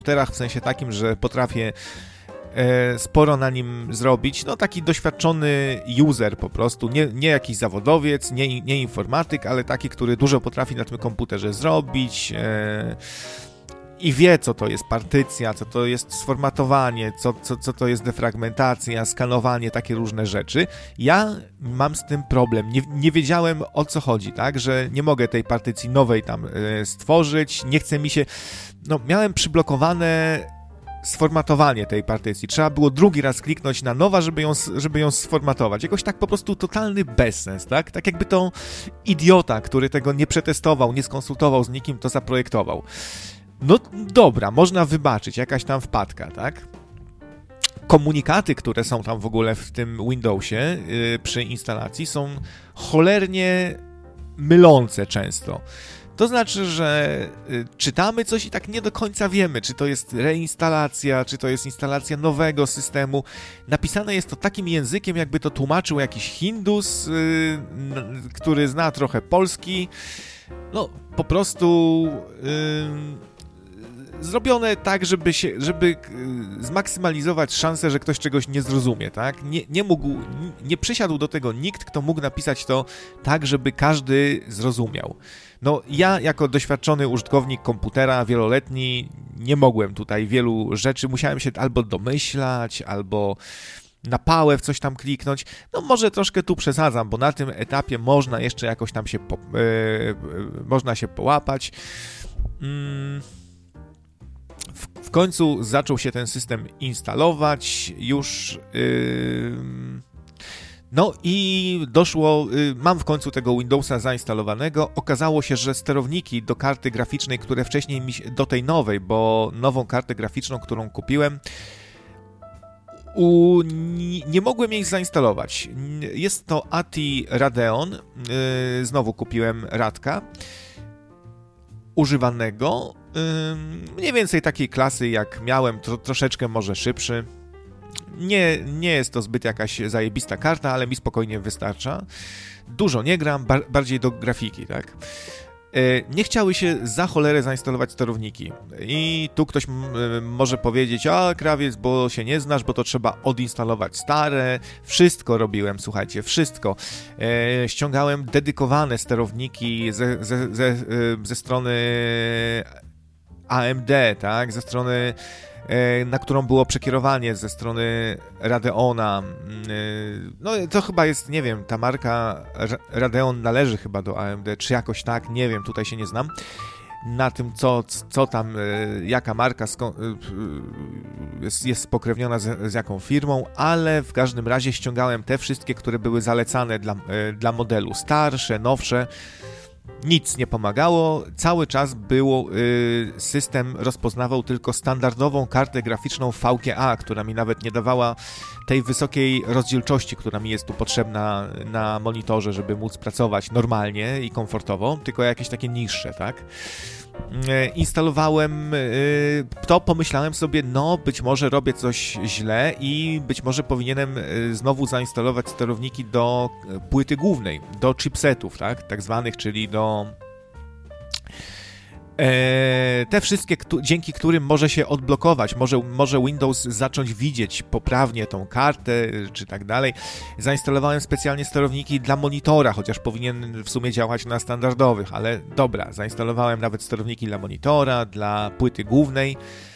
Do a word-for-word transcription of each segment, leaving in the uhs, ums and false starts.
komputerach w sensie takim, że potrafię e, sporo na nim zrobić. No taki doświadczony user po prostu, nie, nie jakiś zawodowiec, nie, nie informatyk, ale taki, który dużo potrafi na tym komputerze zrobić e, i wie, co to jest partycja, co to jest sformatowanie, co, co, co to jest defragmentacja, skanowanie, takie różne rzeczy. Ja mam z tym problem. Nie, nie wiedziałem, o co chodzi, tak, że nie mogę tej partycji nowej tam e, stworzyć, nie chce mi się... No, miałem przyblokowane sformatowanie tej partycji. Trzeba było drugi raz kliknąć na nowa, żeby ją, żeby ją sformatować. Jakoś tak po prostu totalny bezsens, tak? Tak jakby to idiota, który tego nie przetestował, nie skonsultował z nikim, to zaprojektował. No dobra, można wybaczyć, jakaś tam wpadka, tak? Komunikaty, które są tam w ogóle w tym Windowsie yy, przy instalacji są cholernie mylące często. To znaczy, że y, czytamy coś i tak nie do końca wiemy, czy to jest reinstalacja, czy to jest instalacja nowego systemu. Napisane jest to takim językiem, jakby to tłumaczył jakiś Hindus, y, n, który zna trochę polski. No, po prostu y, zrobione tak, żeby się, żeby y, zmaksymalizować szansę, że ktoś czegoś nie zrozumie, tak? Nie, nie mógł, nie przysiadł do tego nikt, kto mógł napisać to tak, żeby każdy zrozumiał. No, ja jako doświadczony użytkownik komputera wieloletni nie mogłem tutaj wielu rzeczy, musiałem się albo domyślać, albo na pałę w coś tam kliknąć. No może troszkę tu przesadzam, bo na tym etapie można jeszcze jakoś tam się po, yy, można się połapać. Mm. W, w końcu zaczął się ten system instalować, już... Yy, No i doszło, mam w końcu tego Windowsa zainstalowanego, okazało się, że sterowniki do karty graficznej, które wcześniej mi się, do tej nowej, bo nową kartę graficzną, którą kupiłem, u, nie, nie mogłem jej zainstalować. Jest to A T I Radeon, yy, znowu kupiłem Radka, używanego, yy, mniej więcej takiej klasy jak miałem, tro, troszeczkę może szybszy. Nie, nie jest to zbyt jakaś zajebista karta, ale mi spokojnie wystarcza. Dużo nie gram, bar- bardziej do grafiki, tak? Nie chciały się za cholerę zainstalować sterowniki. I tu ktoś m- może powiedzieć, a krawiec, bo się nie znasz, bo to trzeba odinstalować stare. Wszystko robiłem, słuchajcie, wszystko. E, ściągałem dedykowane sterowniki ze, ze, ze, ze strony A M D, tak? Ze strony, na którą było przekierowanie ze strony Radeona. No to chyba jest, nie wiem, ta marka Radeon należy chyba do A M D, czy jakoś tak, nie wiem, tutaj się nie znam na tym, co, co tam, jaka marka jest, jest spokrewniona z, z jaką firmą, ale w każdym razie ściągałem te wszystkie, które były zalecane dla, dla modelu, starsze, nowsze. Nic nie pomagało, cały czas było, y, system rozpoznawał tylko standardową kartę graficzną V G A, która mi nawet nie dawała tej wysokiej rozdzielczości, która mi jest tu potrzebna na monitorze, żeby móc pracować normalnie i komfortowo, tylko jakieś takie niższe, tak? Instalowałem to, pomyślałem sobie, no być może robię coś źle i być może powinienem znowu zainstalować sterowniki do płyty głównej, do chipsetów, tak, tak zwanych, czyli do te wszystkie, dzięki którym może się odblokować, może, może Windows zacząć widzieć poprawnie tą kartę, czy tak dalej. Zainstalowałem specjalnie sterowniki dla monitora, chociaż powinien w sumie działać na standardowych, ale dobra, zainstalowałem nawet sterowniki dla monitora, dla płyty głównej.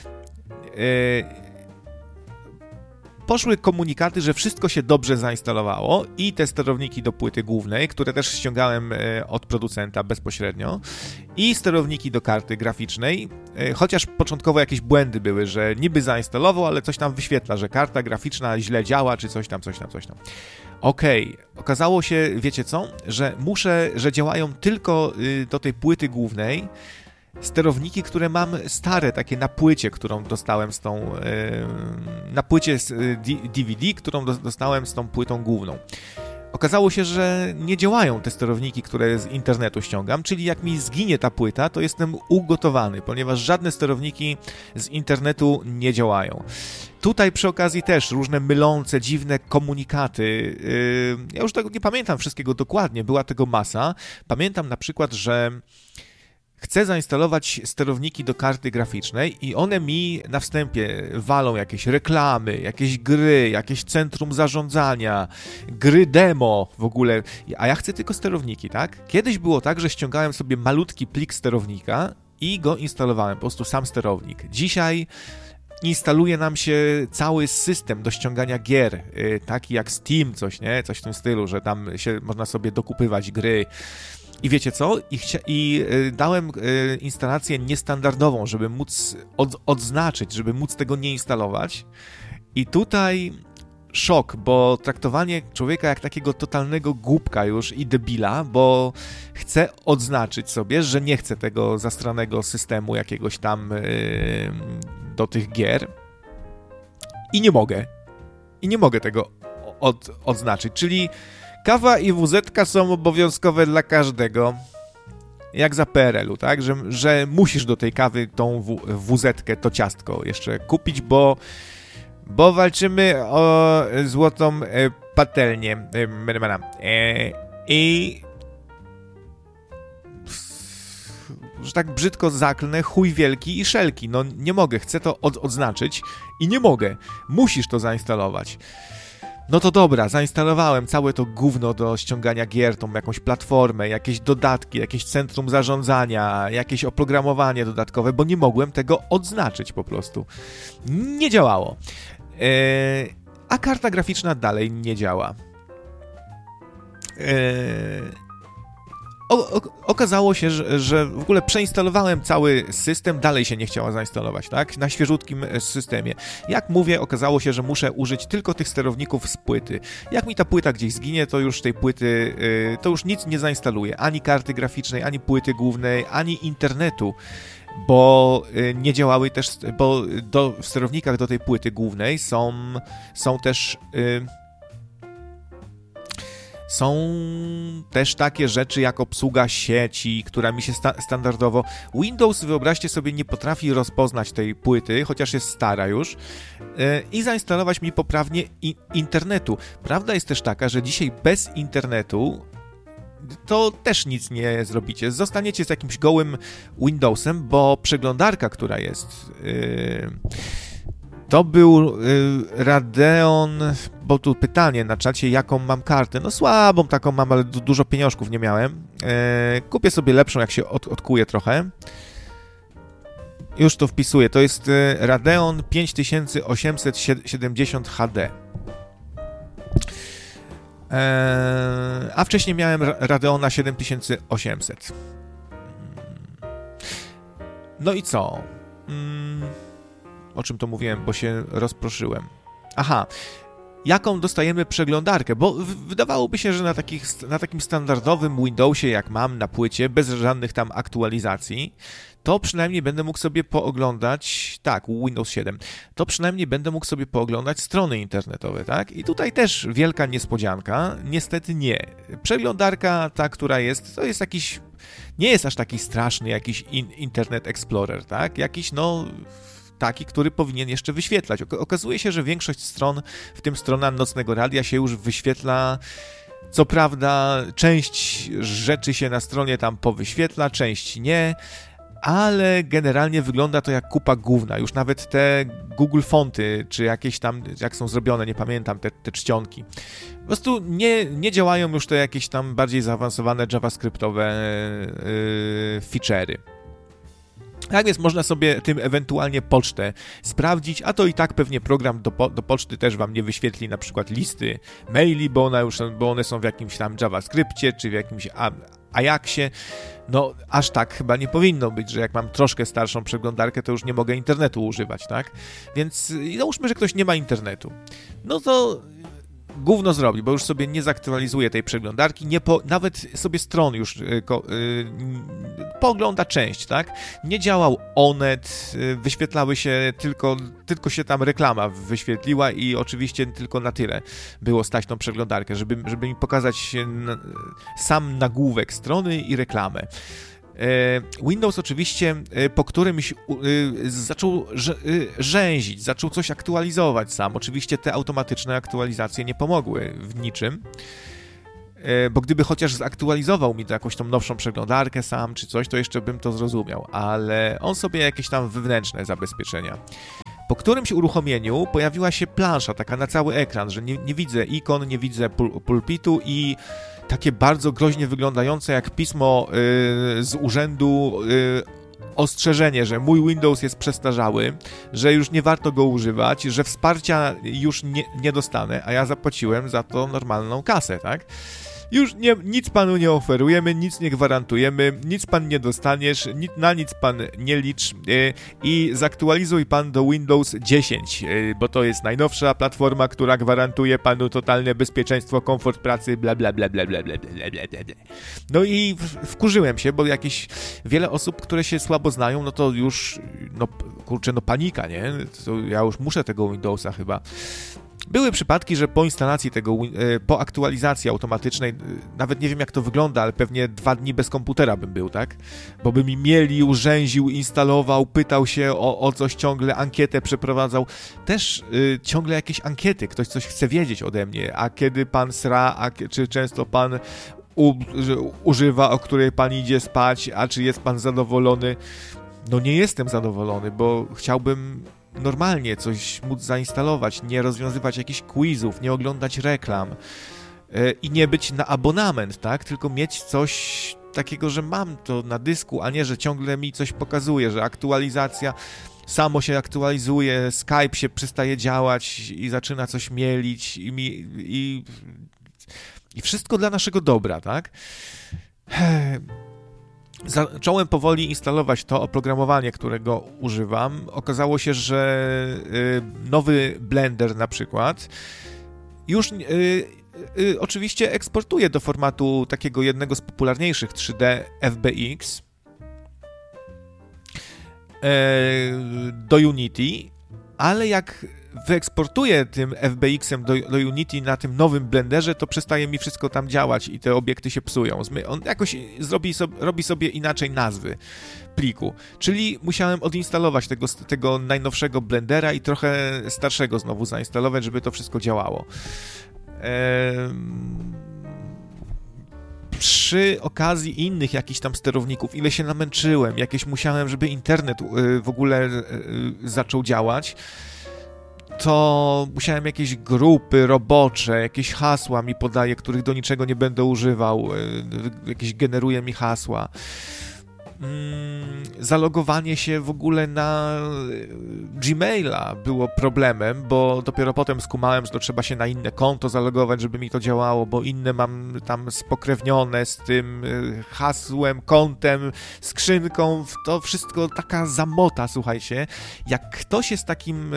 Poszły komunikaty, że wszystko się dobrze zainstalowało i te sterowniki do płyty głównej, które też ściągałem od producenta bezpośrednio, i sterowniki do karty graficznej, chociaż początkowo jakieś błędy były, że niby zainstalował, ale coś tam wyświetla, że karta graficzna źle działa, czy coś tam, coś tam, coś tam. Okej, okay. Okazało się, wiecie co, że muszę, że działają tylko do tej płyty głównej sterowniki, które mam stare, takie na płycie, którą dostałem z tą, na płycie z D V D, którą dostałem z tą płytą główną. Okazało się, że nie działają te sterowniki, które z internetu ściągam, czyli jak mi zginie ta płyta, to jestem ugotowany, ponieważ żadne sterowniki z internetu nie działają. Tutaj przy okazji też różne mylące, dziwne komunikaty. Ja już tego nie pamiętam wszystkiego dokładnie, była tego masa. Pamiętam na przykład, że chcę zainstalować sterowniki do karty graficznej i one mi na wstępie walą jakieś reklamy, jakieś gry, jakieś centrum zarządzania, gry demo w ogóle, a ja chcę tylko sterowniki, tak? Kiedyś było tak, że ściągałem sobie malutki plik sterownika i go instalowałem, po prostu sam sterownik. Dzisiaj instaluje nam się cały system do ściągania gier, taki jak Steam, coś, nie? Coś w tym stylu, że tam się można sobie dokupywać gry. I wiecie co? I, chcia- i y, dałem y, instalację niestandardową, żeby móc od- odznaczyć, żeby móc tego nie instalować. I tutaj szok, bo traktowanie człowieka jak takiego totalnego głupka już i debila, bo chcę odznaczyć sobie, że nie chcę tego zastranego systemu jakiegoś tam y, do tych gier. I nie mogę. I nie mogę tego od- odznaczyć, czyli kawa i wuzetka są obowiązkowe dla każdego. Jak za P R L u, tak? Że, że musisz do tej kawy tą w, wuzetkę, to ciastko jeszcze kupić, bo, bo walczymy o złotą e, patelnię. E, I że tak brzydko zaklnę, chuj wielki i szelki. No nie mogę, chcę to od, odznaczyć i nie mogę. Musisz to zainstalować. No to dobra, zainstalowałem całe to gówno do ściągania gier, tą jakąś platformę, jakieś dodatki, jakieś centrum zarządzania, jakieś oprogramowanie dodatkowe, bo nie mogłem tego odznaczyć po prostu. Nie działało. Eee, a karta graficzna dalej nie działa. Eee, O, o, okazało się, że, że w ogóle przeinstalowałem cały system, dalej się nie chciała zainstalować, tak? Na świeżutkim systemie. Jak mówię, okazało się, że muszę użyć tylko tych sterowników z płyty. Jak mi ta płyta gdzieś zginie, to już tej płyty, yy, to już nic nie zainstaluję. Ani karty graficznej, ani płyty głównej, ani internetu. Bo yy, nie działały też, bo do, w sterownikach do tej płyty głównej są, są też... Yy, Są też takie rzeczy jak obsługa sieci, która mi się sta- standardowo... Windows, wyobraźcie sobie, nie potrafi rozpoznać tej płyty, chociaż jest stara już, yy, i zainstalować mi poprawnie i- internetu. Prawda jest też taka, że dzisiaj bez internetu to też nic nie zrobicie. Zostaniecie z jakimś gołym Windowsem, bo przeglądarka, która jest... Yy, To był y, Radeon, bo tu pytanie na czacie, jaką mam kartę. No słabą taką mam, ale du- dużo pieniążków nie miałem. E, kupię sobie lepszą, jak się od- odkuję trochę. Już to wpisuję. To jest y, Radeon pięć tysięcy osiemset siedemdziesiąt H D. E, a wcześniej miałem Ra- Radeona siedem tysięcy osiemset. No i co? Mm. O czym to mówiłem, bo się rozproszyłem. Aha, jaką dostajemy przeglądarkę? Bo w- wydawałoby się, że na, takich, na takim standardowym Windowsie, jak mam na płycie, bez żadnych tam aktualizacji, to przynajmniej będę mógł sobie pooglądać, tak, Windows siedem, to przynajmniej będę mógł sobie pooglądać strony internetowe, tak? I tutaj też wielka niespodzianka, niestety nie. Przeglądarka, ta, która jest, to jest jakiś, nie jest aż taki straszny jakiś in, Internet Explorer, tak? Jakiś, no... taki, który powinien jeszcze wyświetlać. Okazuje się, że większość stron, w tym strona Nocnego Radia, się już wyświetla. Co prawda, część rzeczy się na stronie tam powyświetla, część nie, ale generalnie wygląda to jak kupa gówna. Już nawet te Google Fonty, czy jakieś tam, jak są zrobione, nie pamiętam, te, te czcionki. Po prostu nie, nie działają już te jakieś tam bardziej zaawansowane javascriptowe yy, feature'y. Tak więc można sobie tym ewentualnie pocztę sprawdzić, a to i tak pewnie program do, po, do poczty też wam nie wyświetli na przykład listy maili, bo one, już, bo one są w jakimś tam JavaScriptie, czy w jakimś Ajaxie. No, aż tak chyba nie powinno być, że jak mam troszkę starszą przeglądarkę, to już nie mogę internetu używać, tak? Więc załóżmy, że ktoś nie ma internetu. No to... gówno zrobi, bo już sobie nie zaktualizuje tej przeglądarki, nie po, nawet sobie stron już y, ko, y, poogląda część, tak? Nie działał Onet, y, wyświetlały się tylko, tylko się tam reklama wyświetliła i oczywiście tylko na tyle było stać tą przeglądarkę, żeby, żeby mi pokazać n- sam nagłówek strony i reklamę. Windows oczywiście po którymś zaczął rzęzić, zaczął coś aktualizować sam. Oczywiście te automatyczne aktualizacje nie pomogły w niczym. bo gdyby chociaż zaktualizował mi to jakąś tą nowszą przeglądarkę sam czy coś, to jeszcze bym to zrozumiał, ale on sobie jakieś tam wewnętrzne zabezpieczenia. Po którymś uruchomieniu pojawiła się plansza taka na cały ekran, że nie, nie widzę ikon, nie widzę pul- pulpitu i takie bardzo groźnie wyglądające jak pismo yy, z urzędu yy, ostrzeżenie, że mój Windows jest przestarzały, że już nie warto go używać, że wsparcia już nie, nie dostanę, a ja zapłaciłem za to normalną kasę, tak? Już nie, nic panu nie oferujemy, nic nie gwarantujemy, nic pan nie dostaniesz, nic, na nic pan nie licz yy, i zaktualizuj pan do Windows dziesięć, yy, bo to jest najnowsza platforma, która gwarantuje panu totalne bezpieczeństwo, komfort pracy, bla bla bla bla bla bla bla bla bla. No i wkurzyłem się, bo jakieś wiele osób, które się słabo znają, no to już, no kurczę, no panika, nie? To ja już muszę tego Windowsa chyba. Były przypadki, że po instalacji tego, po aktualizacji automatycznej, nawet nie wiem jak to wygląda, ale pewnie dwa dni bez komputera bym był, tak? Bo by mi mielił, rzęził, instalował, pytał się o, o coś ciągle, ankietę przeprowadzał. Też y, ciągle jakieś ankiety, ktoś coś chce wiedzieć ode mnie, a kiedy pan sra, a czy często pan u, używa, o której pan idzie spać, a czy jest pan zadowolony? No nie jestem zadowolony, bo chciałbym normalnie coś móc zainstalować, nie rozwiązywać jakichś quizów, nie oglądać reklam yy, i nie być na abonament, tak? Tylko mieć coś takiego, że mam to na dysku, a nie, że ciągle mi coś pokazuje, że aktualizacja samo się aktualizuje, Skype się przestaje działać i zaczyna coś mielić i, mi, i, i wszystko dla naszego dobra, tak? Zacząłem powoli instalować to oprogramowanie, którego używam. Okazało się, że y, nowy Blender na przykład już y, y, oczywiście eksportuje do formatu takiego jednego z popularniejszych trzy D F B X y, do Unity, ale jak wyeksportuję tym F B X-em do, do Unity na tym nowym Blenderze, to przestaje mi wszystko tam działać i te obiekty się psują. On jakoś zrobi sobie, robi sobie inaczej nazwy pliku. Czyli musiałem odinstalować tego, tego najnowszego Blendera i trochę starszego znowu zainstalować, żeby to wszystko działało. Ehm... Przy okazji innych jakichś tam sterowników, ile się namęczyłem, jakieś musiałem, żeby internet w ogóle zaczął działać, to musiałem jakieś grupy robocze, jakieś hasła mi podaje, których do niczego nie będę używał, jakieś generuje mi hasła. Zalogowanie się w ogóle na Gmaila było problemem, bo dopiero potem skumałem, że to trzeba się na inne konto zalogować, żeby mi to działało, bo inne mam tam spokrewnione z tym hasłem, kontem, skrzynką, to wszystko taka zamota, słuchajcie. Jak ktoś jest takim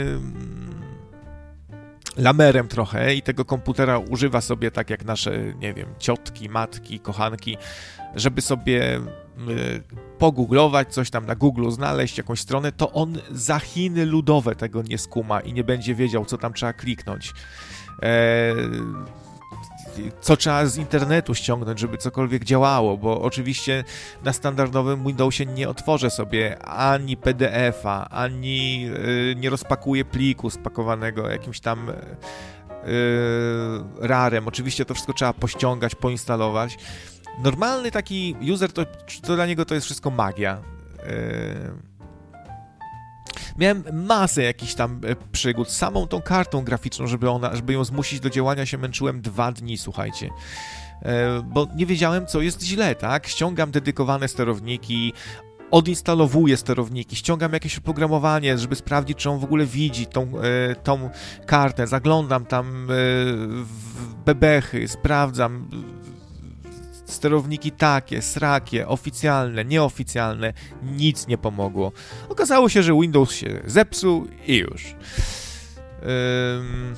lamerem trochę i tego komputera używa sobie tak jak nasze, nie wiem, ciotki, matki, kochanki, żeby sobie y, pogooglować, coś tam na Google znaleźć, jakąś stronę, to on za Chiny ludowe tego nie skuma i nie będzie wiedział, co tam trzeba kliknąć. E, co trzeba z internetu ściągnąć, żeby cokolwiek działało, bo oczywiście na standardowym Windowsie nie otworzę sobie ani P D F-a, ani y, nie rozpakuję pliku spakowanego jakimś tam y, rarem. Oczywiście to wszystko trzeba pościągać, poinstalować. Normalny taki user, to, to dla niego to jest wszystko magia. Yy... Miałem masę jakichś tam przygód z samą tą kartą graficzną, żeby, ona, żeby ją zmusić do działania, się męczyłem dwa dni, słuchajcie. Yy, bo nie wiedziałem, co jest źle, tak? Ściągam dedykowane sterowniki, odinstalowuję sterowniki, ściągam jakieś oprogramowanie, żeby sprawdzić, czy on w ogóle widzi tą, yy, tą kartę, zaglądam tam yy, w bebechy, sprawdzam sterowniki takie, srakie, oficjalne, nieoficjalne, nic nie pomogło. Okazało się, że Windows się zepsuł i już. Ym...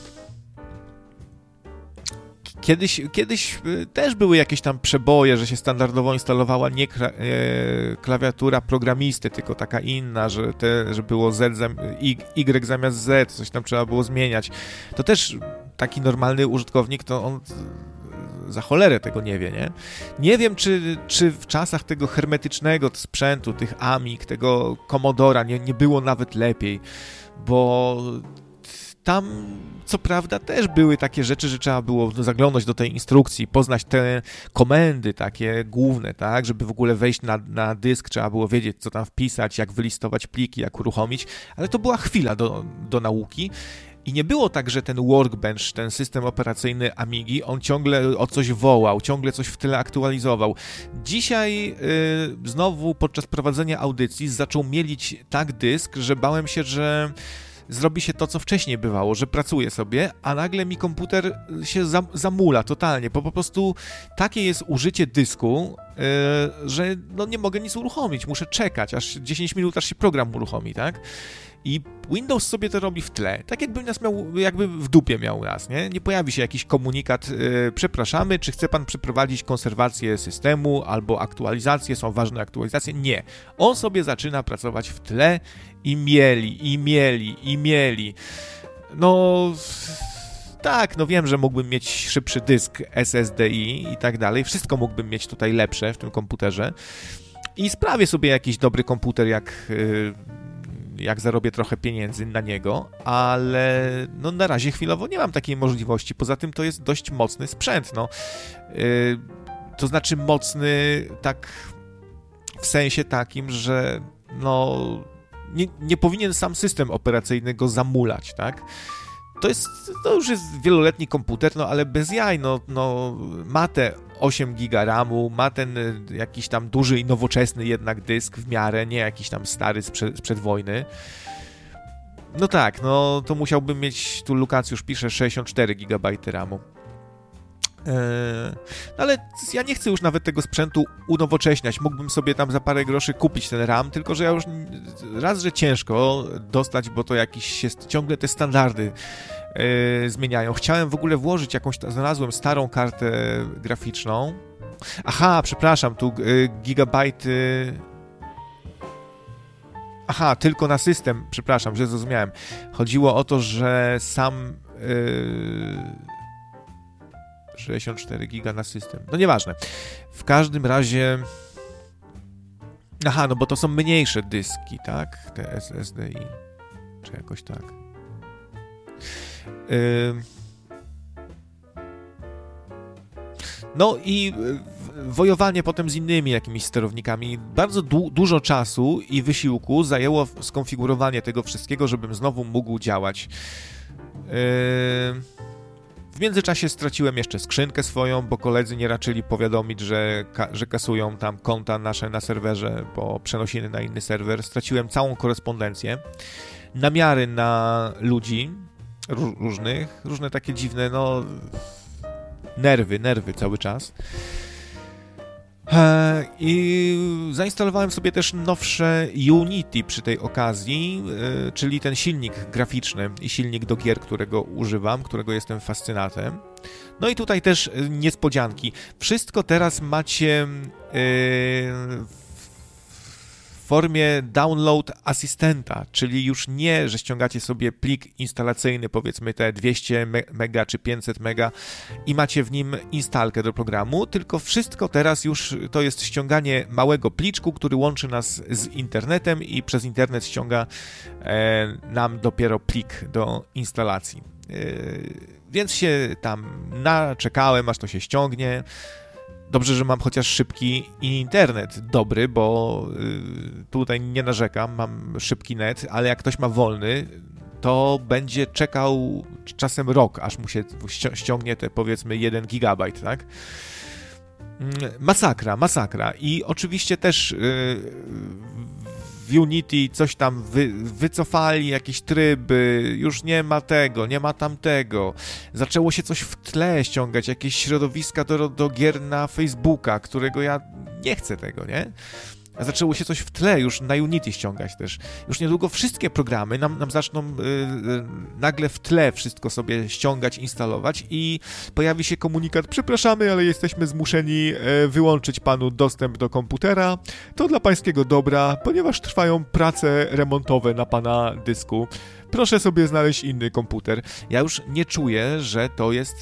Kiedyś, kiedyś też były jakieś tam przeboje, że się standardowo instalowała nie kla- e, klawiatura programisty, tylko taka inna, że, te, że było Z zam- Y zamiast Z, coś tam trzeba było zmieniać. To też taki normalny użytkownik, to on za cholerę tego nie wie, nie? Nie wiem, czy, czy w czasach tego hermetycznego sprzętu, tych Amig, tego Commodora nie, nie było nawet lepiej, bo tam co prawda też były takie rzeczy, że trzeba było zaglądnąć do tej instrukcji, poznać te komendy takie główne, tak, żeby w ogóle wejść na, na dysk, trzeba było wiedzieć, co tam wpisać, jak wylistować pliki, jak uruchomić, ale to była chwila do, do nauki. I nie było tak, że ten Workbench, ten system operacyjny Amigi, on ciągle o coś wołał, ciągle coś w tyle aktualizował. Dzisiaj yy, znowu podczas prowadzenia audycji zaczął mielić tak dysk, że bałem się, że zrobi się to, co wcześniej bywało, że pracuje sobie, a nagle mi komputer się zam- zamula totalnie, bo po prostu takie jest użycie dysku, yy, że no nie mogę nic uruchomić, muszę czekać, aż dziesięć minut, aż się program uruchomi, tak? I Windows sobie to robi w tle, tak jakby nas miał, jakby w dupie miał nas, nie? Nie pojawi się jakiś komunikat, yy, przepraszamy, czy chce pan przeprowadzić konserwację systemu albo aktualizację, są ważne aktualizacje? Nie. On sobie zaczyna pracować w tle i mieli, i mieli, i mieli. No... Tak, no wiem, że mógłbym mieć szybszy dysk S S D I i tak dalej, wszystko mógłbym mieć tutaj lepsze w tym komputerze i sprawię sobie jakiś dobry komputer, jak... Yy, jak zarobię trochę pieniędzy na niego, ale no na razie chwilowo nie mam takiej możliwości. Poza tym to jest dość mocny sprzęt, no. Yy, to znaczy mocny tak w sensie takim, że no nie, nie powinien sam system operacyjny go zamulać, tak? To jest, to już jest wieloletni komputer, no ale bez jaj, no, no ma te osiem giga ramu, ma ten jakiś tam duży i nowoczesny jednak dysk w miarę, nie jakiś tam stary sprzed, sprzed wojny. No tak, no to musiałbym mieć, tu Lukacjusz pisze, sześćdziesiąt cztery gigabajty ramu. Eee, no ale ja nie chcę już nawet tego sprzętu unowocześniać, mógłbym sobie tam za parę groszy kupić ten RAM, tylko że ja już raz, że ciężko dostać, bo to jakieś jest, ciągle te standardy Yy, zmieniają. Chciałem w ogóle włożyć jakąś, znalazłem starą kartę graficzną. Aha, przepraszam, tu yy, gigabajty... Aha, tylko na system, przepraszam, że zrozumiałem. Chodziło o to, że sam yy, sześćdziesiąt cztery giga na system. No nieważne. W każdym razie... Aha, no bo to są mniejsze dyski, tak? Te S S D I. Czy jakoś tak. No i wojowanie potem z innymi jakimiś sterownikami. Bardzo du- dużo czasu i wysiłku zajęło skonfigurowanie tego wszystkiego, żebym znowu mógł działać. W międzyczasie straciłem jeszcze skrzynkę swoją, bo koledzy nie raczyli powiadomić, że, ka- że kasują tam konta nasze na serwerze, bo przenosiny na inny serwer. Straciłem całą korespondencję. Namiary na ludzi różnych, różne takie dziwne, no nerwy, nerwy cały czas. E, I zainstalowałem sobie też nowsze Unity przy tej okazji, e, czyli ten silnik graficzny i silnik do gier, którego używam, którego jestem fascynatem. No i tutaj też niespodzianki. Wszystko teraz macie e, w formie download asystenta, czyli już nie, że ściągacie sobie plik instalacyjny, powiedzmy te dwieście mega czy pięćset mega i macie w nim instalkę do programu, tylko wszystko teraz już to jest ściąganie małego pliczku, który łączy nas z internetem i przez internet ściąga e, nam dopiero plik do instalacji. E, więc się tam naczekałem, aż to się ściągnie. Dobrze, że mam chociaż szybki internet dobry, bo y, tutaj nie narzekam, mam szybki net, ale jak ktoś ma wolny, to będzie czekał czasem rok, aż mu się ściągnie te powiedzmy jeden gigabajt, tak? Masakra, masakra. I oczywiście też y, w Unity coś tam wy, wycofali, jakieś tryby, już nie ma tego, nie ma tamtego. Zaczęło się coś w tle ściągać, jakieś środowiska do, do gier na Facebooka, którego ja nie chcę tego, nie? A zaczęło się coś w tle już na Unity ściągać też. Już niedługo wszystkie programy nam, nam zaczną yy, yy, nagle w tle wszystko sobie ściągać, instalować i pojawi się komunikat: przepraszamy, ale jesteśmy zmuszeni yy, wyłączyć panu dostęp do komputera. To dla pańskiego dobra, ponieważ trwają prace remontowe na pana dysku. Proszę sobie znaleźć inny komputer. Ja już nie czuję, że to jest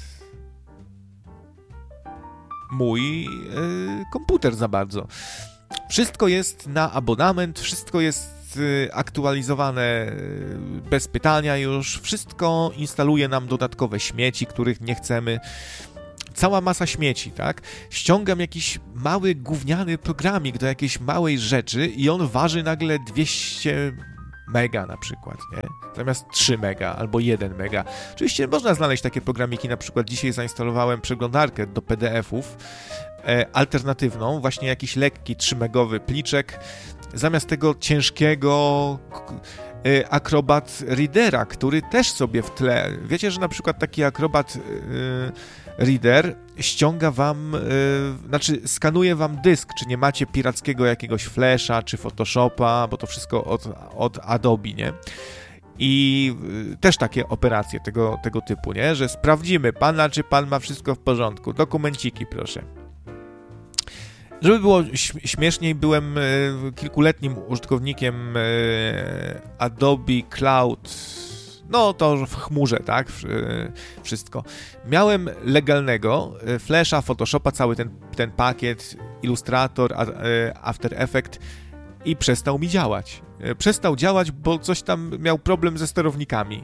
mój yy, komputer za bardzo. Wszystko jest na abonament, wszystko jest jest aktualizowane bez pytania już, wszystko instaluje nam dodatkowe śmieci, których nie chcemy. Cała masa śmieci, tak? Ściągam jakiś mały, gówniany programik do jakiejś małej rzeczy i on waży nagle dwieście mega na przykład, nie? Zamiast trzy mega albo jeden mega. Oczywiście można znaleźć takie programiki, na przykład dzisiaj zainstalowałem przeglądarkę do P D F-ów e, alternatywną, właśnie jakiś lekki trzy megowy pliczek, zamiast tego ciężkiego e, Acrobat Readera, który też sobie w tle... Wiecie, że na przykład taki Acrobat e, Reader ściąga wam, yy, znaczy skanuje wam dysk, czy nie macie pirackiego jakiegoś Flasha, czy Photoshopa, bo to wszystko od, od Adobe, nie? I yy, też takie operacje tego, tego typu, nie? Że sprawdzimy pana, czy pan ma wszystko w porządku. Dokumenciki, proszę. Żeby było śmieszniej, byłem yy, kilkuletnim użytkownikiem yy, Adobe Cloud. No to w chmurze, tak? Wszystko. Miałem legalnego Flasha, Photoshopa, cały ten, ten pakiet, Illustrator, After Effects i przestał mi działać. Przestał działać, bo coś tam miał problem ze sterownikami.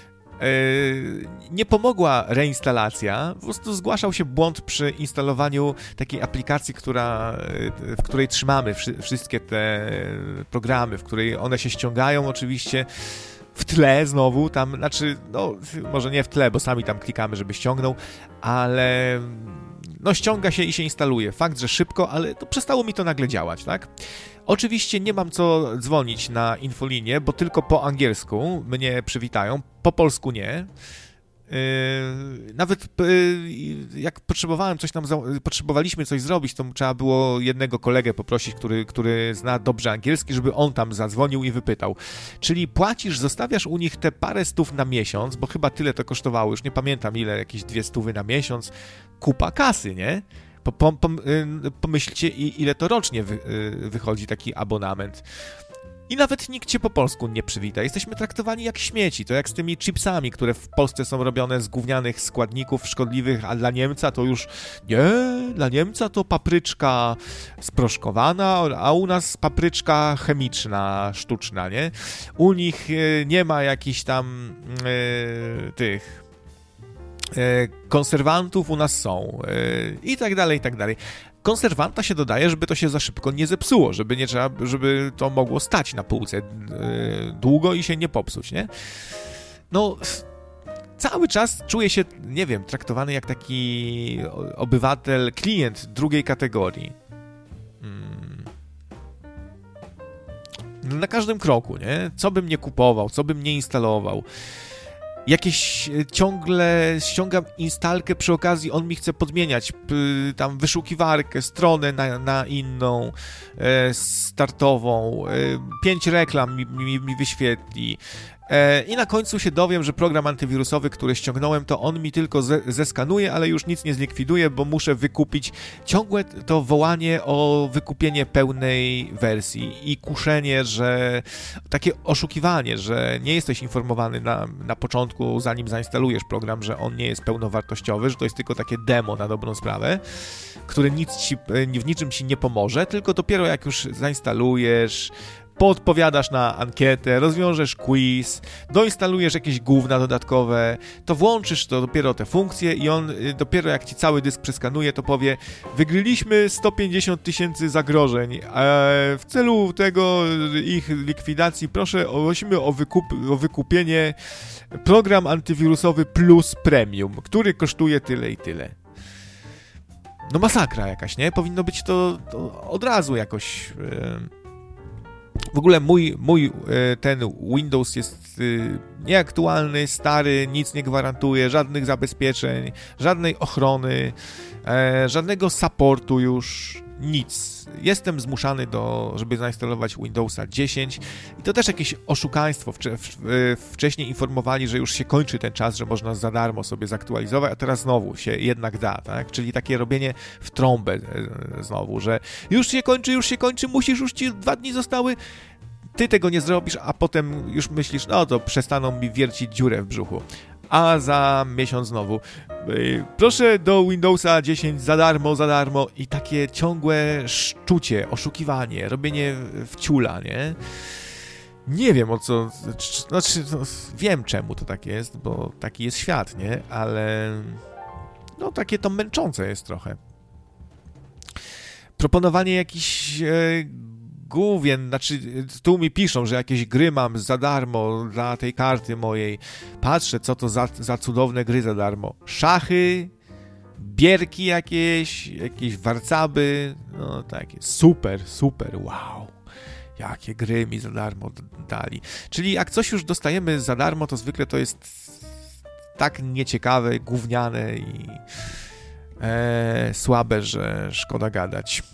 Nie pomogła reinstalacja, po prostu zgłaszał się błąd przy instalowaniu takiej aplikacji, która, w której trzymamy wszystkie te programy, w której one się ściągają oczywiście. W tle znowu, tam, znaczy, no, może nie w tle, bo sami tam klikamy, żeby ściągnął, ale no ściąga się i się instaluje. Fakt, że szybko, ale to przestało mi to nagle działać, tak? Oczywiście nie mam co dzwonić na infolinię, bo tylko po angielsku mnie przywitają, po polsku nie. Yy, nawet yy, jak potrzebowałem coś tam, potrzebowaliśmy coś zrobić, to trzeba było jednego kolegę poprosić, który, który zna dobrze angielski, żeby on tam zadzwonił i wypytał. Czyli płacisz, zostawiasz u nich te parę stów na miesiąc, bo chyba tyle to kosztowało, już nie pamiętam ile, jakieś dwie stówy na miesiąc, kupa kasy, nie? Po, po, po, yy, pomyślcie, ile to rocznie wy, yy, wychodzi taki abonament. I nawet nikt cię po polsku nie przywita. Jesteśmy traktowani jak śmieci. To jak z tymi chipsami, które w Polsce są robione z gównianych składników szkodliwych, a dla Niemca to już nie, dla Niemca to papryczka sproszkowana, a u nas papryczka chemiczna, sztuczna, nie? U nich nie ma jakichś tam e, tych e, konserwantów, u nas są e, i tak dalej, i tak dalej. Konserwanta się dodaje, żeby to się za szybko nie zepsuło, żeby nie trzeba, żeby to mogło stać na półce yy, długo i się nie popsuć, nie? No, cały czas czuję się, nie wiem, traktowany jak taki obywatel, klient drugiej kategorii. Hmm. Na każdym kroku, nie? Co bym nie kupował, co bym nie instalował. Jakieś ciągle ściągam instalkę, przy okazji on mi chce podmieniać p, tam wyszukiwarkę, stronę na, na inną, e, startową, e, pięć reklam mi, mi, mi wyświetli. E, I na końcu się dowiem, że program antywirusowy, który ściągnąłem, to on mi tylko ze, zeskanuje, ale już nic nie zlikwiduje, bo muszę wykupić. Ciągłe to wołanie o wykupienie pełnej wersji i kuszenie, że takie oszukiwanie, że nie jesteś informowany na, na początku, zanim zainstalujesz program, że on nie jest pełnowartościowy, że to jest tylko takie demo na dobrą sprawę, które nic ci, w niczym ci nie pomoże, tylko dopiero jak już zainstalujesz, podpowiadasz na ankietę, rozwiążesz quiz, doinstalujesz jakieś gówna dodatkowe, to włączysz to dopiero te funkcje i on dopiero jak ci cały dysk przeskanuje, to powie: wykryliśmy sto pięćdziesiąt tysięcy zagrożeń, a w celu tego ich likwidacji proszę prosimy o, wykup, o wykupienie program antywirusowy Plus Premium, który kosztuje tyle i tyle. No masakra jakaś, nie? Powinno być to, to od razu jakoś... Yy... W ogóle mój, mój ten Windows jest nieaktualny, stary, nic nie gwarantuje, żadnych zabezpieczeń, żadnej ochrony, żadnego supportu już, nic. Jestem zmuszany do, żeby zainstalować Windowsa dziesięć i to też jakieś oszukaństwo. Wcze, wcześniej informowali, że już się kończy ten czas, że można za darmo sobie zaktualizować, a teraz znowu się jednak da, tak? Czyli takie robienie w trąbę znowu, że już się kończy, już się kończy, musisz, już ci dwa dni zostały, ty tego nie zrobisz, a potem już myślisz, no to przestaną mi wiercić dziurę w brzuchu. A za miesiąc znowu proszę do Windowsa dziesięć za darmo, za darmo i takie ciągłe szczucie, oszukiwanie, robienie wciula, nie? Nie wiem o co, znaczy no, wiem czemu to tak jest, bo taki jest świat, nie? Ale no takie to męczące jest trochę. Proponowanie jakichś e, główien, znaczy tu mi piszą, że jakieś gry mam za darmo dla tej karty mojej. Patrzę, co to za, za cudowne gry za darmo. Szachy, bierki jakieś, jakieś warcaby, no takie, super, super, wow. Jakie gry mi za darmo dali. Czyli jak coś już dostajemy za darmo, to zwykle to jest tak nieciekawe, gówniane i e, słabe, że szkoda gadać.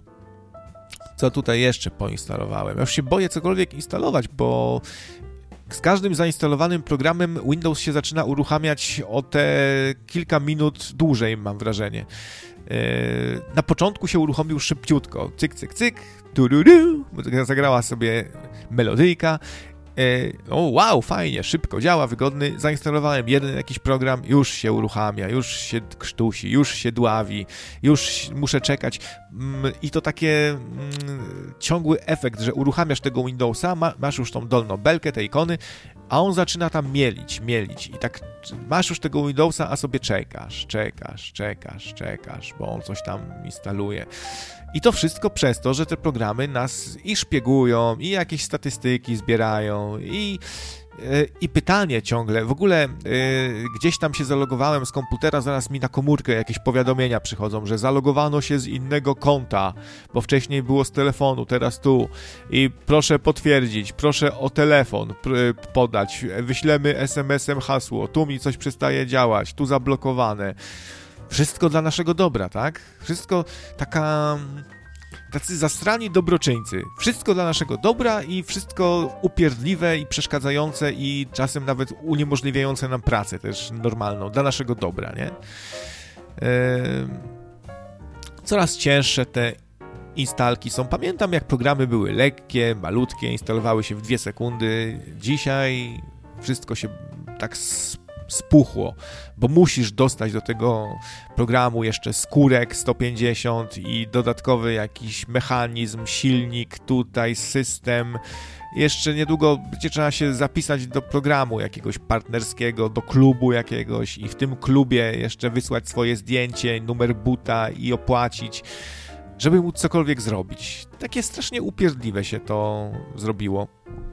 Co tutaj jeszcze poinstalowałem? Ja już się boję cokolwiek instalować, bo z każdym zainstalowanym programem Windows się zaczyna uruchamiać o te kilka minut dłużej, mam wrażenie. Na początku się uruchomił szybciutko. Cyk, cyk, cyk. Tururu, zagrała sobie melodyjka. O, wow, fajnie, szybko działa, wygodny. Zainstalowałem jeden jakiś program, już się uruchamia, już się krztusi, już się dławi, już muszę czekać. I to takie mm, ciągły efekt, że uruchamiasz tego Windowsa, ma, masz już tą dolną belkę, te ikony, a on zaczyna tam mielić, mielić. I tak masz już tego Windowsa, a sobie czekasz, czekasz, czekasz, czekasz, bo on coś tam instaluje. I to wszystko przez to, że te programy nas i szpiegują, i jakieś statystyki zbierają, i, yy, i pytanie ciągle, w ogóle yy, gdzieś tam się zalogowałem z komputera, zaraz mi na komórkę jakieś powiadomienia przychodzą, że zalogowano się z innego konta, bo wcześniej było z telefonu, teraz tu. I proszę potwierdzić, proszę o telefon podać, wyślemy es em esem hasło, tu mi coś przestaje działać, tu zablokowane. Wszystko dla naszego dobra, tak? Wszystko taka... Tacy zastrani dobroczyńcy. Wszystko dla naszego dobra i wszystko upierdliwe i przeszkadzające i czasem nawet uniemożliwiające nam pracę też normalną, dla naszego dobra, nie? Eee... Coraz cięższe te instalki są. Pamiętam, jak programy były lekkie, malutkie, instalowały się w dwie sekundy. Dzisiaj wszystko się tak spuchło, bo musisz dostać do tego programu jeszcze skórek sto pięćdziesiąt i dodatkowy jakiś mechanizm, silnik, tutaj system. Jeszcze niedługo będzie trzeba się zapisać do programu jakiegoś partnerskiego, do klubu jakiegoś i w tym klubie jeszcze wysłać swoje zdjęcie, numer buta i opłacić, żeby móc cokolwiek zrobić. Takie strasznie upierdliwe się to zrobiło.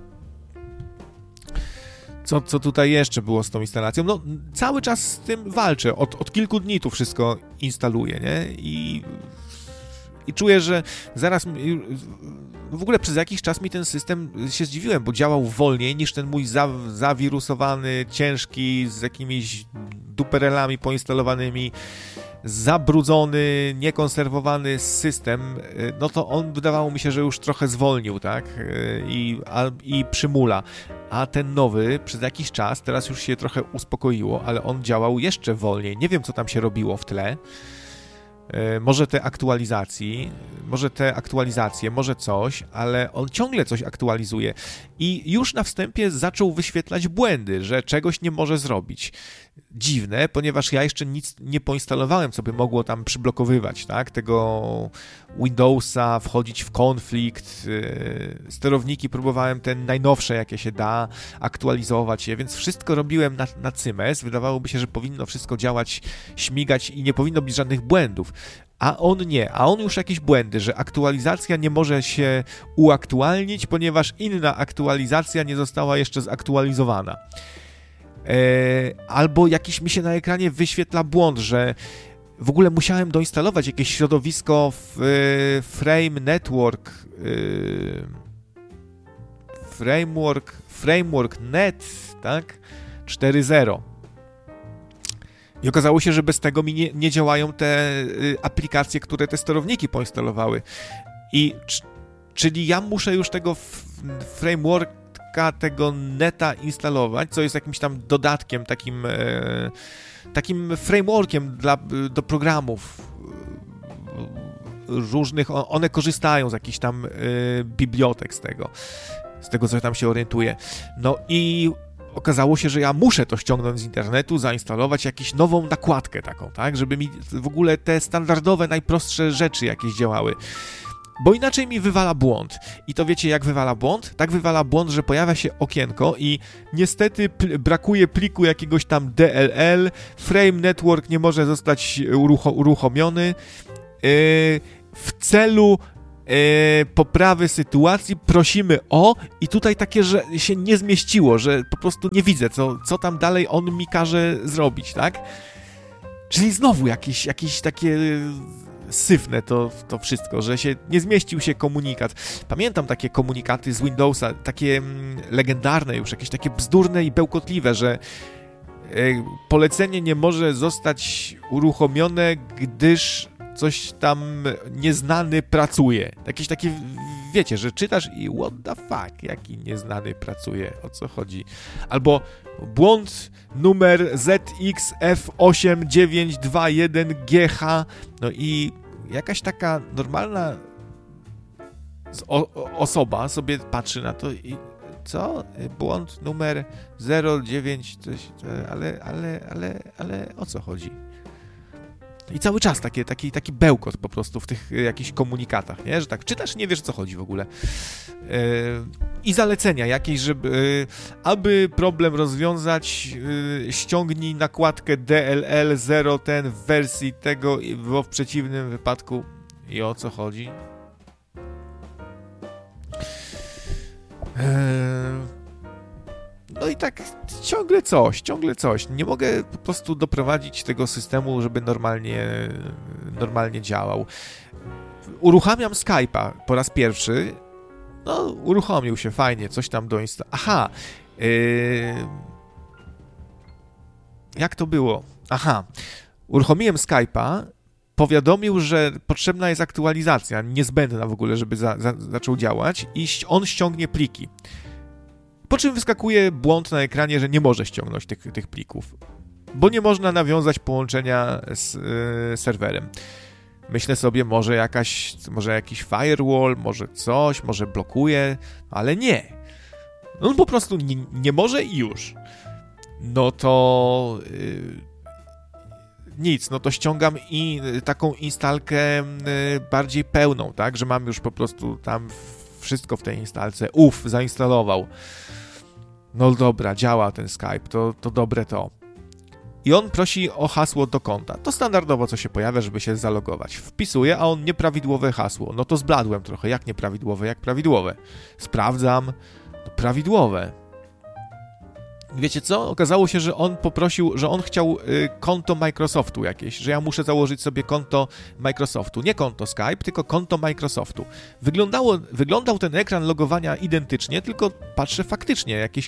Co, co tutaj jeszcze było z tą instalacją? No, cały czas z tym walczę. Od, od kilku dni tu wszystko instaluję, nie? I, i czuję, że zaraz... W ogóle przez jakiś czas mi ten system się zdziwiłem, bo działał wolniej niż ten mój za, zawirusowany, ciężki, z jakimiś duperelami poinstalowanymi, zabrudzony, niekonserwowany system, no to on wydawało mi się, że już trochę zwolnił, tak? I, a, i przymula. A ten nowy przez jakiś czas, teraz już się trochę uspokoiło, ale on działał jeszcze wolniej. Nie wiem, co tam się robiło w tle. Może te aktualizacji, może te aktualizacje, może coś, ale on ciągle coś aktualizuje i już na wstępie zaczął wyświetlać błędy, że czegoś nie może zrobić. Dziwne, ponieważ ja jeszcze nic nie poinstalowałem, co by mogło tam przyblokowywać, tak? Tego Windowsa, wchodzić w konflikt, yy, sterowniki próbowałem te najnowsze, jakie się da, aktualizować je, więc wszystko robiłem na, na cymes. Wydawałoby się, że powinno wszystko działać, śmigać i nie powinno być żadnych błędów. A on nie, a on już jakieś błędy, że aktualizacja nie może się uaktualnić, ponieważ inna aktualizacja nie została jeszcze zaktualizowana. Albo jakiś mi się na ekranie wyświetla błąd, że w ogóle musiałem doinstalować jakieś środowisko w Frame Network Framework Framework Net, tak? cztery zero. I okazało się, że bez tego mi nie, nie działają te aplikacje, które te sterowniki poinstalowały. I c- czyli ja muszę już tego f- framework tego neta instalować, co jest jakimś tam dodatkiem, takim e, takim frameworkiem dla, do programów różnych. One korzystają z jakichś tam e, bibliotek z tego, z tego, co tam się orientuje. No i okazało się, że ja muszę to ściągnąć z internetu, zainstalować jakąś nową nakładkę taką, tak, żeby mi w ogóle te standardowe, najprostsze rzeczy jakieś działały. bo inaczej mi wywala błąd. I to wiecie, jak wywala błąd? Tak wywala błąd, że pojawia się okienko i niestety pl- brakuje pliku jakiegoś tam D L L, frame network nie może zostać urucho- uruchomiony. Yy, w celu yy, poprawy sytuacji prosimy o i tutaj takie, że się nie zmieściło, że po prostu nie widzę, co, co tam dalej on mi każe zrobić, tak? Czyli znowu jakieś, jakieś takie syfne to, to wszystko, że się nie zmieścił się komunikat. Pamiętam takie komunikaty z Windowsa, takie mm, legendarne już, jakieś takie bzdurne i bełkotliwe, że y, polecenie nie może zostać uruchomione, gdyż coś tam nieznany pracuje. Jakieś takie, wiecie, że czytasz i what the fuck, jaki nieznany pracuje, o co chodzi. Albo błąd numer Z X F osiem dziewięć dwa jeden G H, no i jakaś taka normalna o, osoba sobie patrzy na to i co? Błąd numer zero dziewięć coś, ale, ale, ale, ale o co chodzi? I cały czas takie, taki, taki bełkot po prostu w tych jakichś komunikatach, nie? Że tak czytasz, nie wiesz, o co chodzi w ogóle. Yy, I zalecenia jakieś, żeby yy, aby problem rozwiązać, yy, ściągnij nakładkę D L L zero ten w wersji tego, bo w przeciwnym wypadku i o co chodzi. Yy, No i tak ciągle coś, ciągle coś. Nie mogę po prostu doprowadzić tego systemu, żeby normalnie, normalnie działał. Uruchamiam Skype'a po raz pierwszy. No, uruchomił się fajnie, coś tam do instalacji. Aha. Yy... Jak to było? Aha. Uruchomiłem Skype'a, powiadomił, że potrzebna jest aktualizacja, niezbędna w ogóle, żeby za, za, zaczął działać i on ściągnie pliki. Po czym wyskakuje błąd na ekranie, że nie może ściągnąć tych, tych plików, bo nie można nawiązać połączenia z yy, serwerem. Myślę sobie, może jakaś, może jakiś firewall, może coś, może blokuje, ale nie. On po prostu nie, nie może i już. No to yy, nic, no to ściągam i taką instalkę yy, bardziej pełną, tak, że mam już po prostu tam wszystko w tej instalce. Uf, zainstalował. No dobra, działa ten Skype, to, to dobre to. I on prosi o hasło do konta. To standardowo, co się pojawia, żeby się zalogować. Wpisuję, a on nieprawidłowe hasło. No to zbladłem trochę. Jak nieprawidłowe? Jak prawidłowe? Sprawdzam. No prawidłowe. Wiecie co? Okazało się, że on poprosił, że on chciał y, konto Microsoftu jakieś, że ja muszę założyć sobie konto Microsoftu. Nie konto Skype, tylko konto Microsoftu. Wyglądało, wyglądał ten ekran logowania identycznie, tylko patrzę faktycznie, jakieś